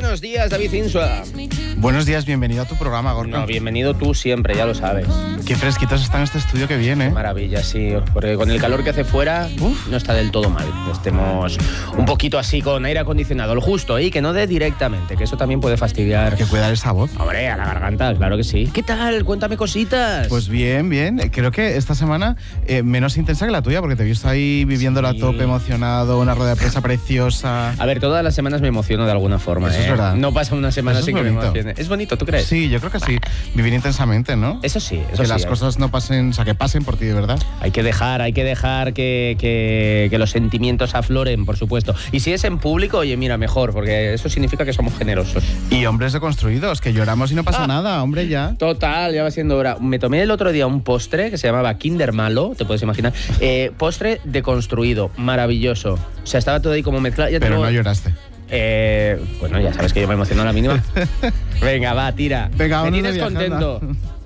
Buenos días, David Insua. Buenos días, bienvenido a tu programa, Gorka. No, bienvenido tú siempre, ya lo sabes. Qué fresquitos está en este estudio que viene. Qué maravilla, sí, porque con el calor que hace fuera, no está del todo mal. Estemos un poquito así con aire acondicionado, lo justo, y que no dé directamente, que eso también puede fastidiar. Hay que cuidar esa voz. Hombre, a la garganta, claro que sí. ¿Qué tal? Cuéntame cositas. Pues bien. Creo que esta semana menos intensa que la tuya, porque te he visto ahí viviendo la tope, emocionado, una rueda de prensa preciosa. A ver, todas las semanas me emociono de alguna forma. Eso es verdad. No pasa una semana Eso sin es que me bonito. emocione. Es bonito, ¿tú crees? Sí, yo creo que sí. Vivir intensamente, ¿no? Eso sí, eso que sí. las cosas no pasen, o sea, que pasen por ti, de verdad. Hay que dejar que los sentimientos afloren, por supuesto. Y si es en público, oye, mira, mejor, porque eso significa que somos generosos. Y hombres deconstruidos, que lloramos y no pasa nada, hombre, ya. Total, ya va siendo hora. Me tomé el otro día un postre que se llamaba Kinder Malo, te puedes imaginar. Postre deconstruido, maravilloso. O sea, estaba todo ahí como mezclado. Pero no lloraste. Bueno, ya sabes que yo me emociono a la mínima. Venga, va, tira. Venga, me vámonos tienes de viaje, contento. anda.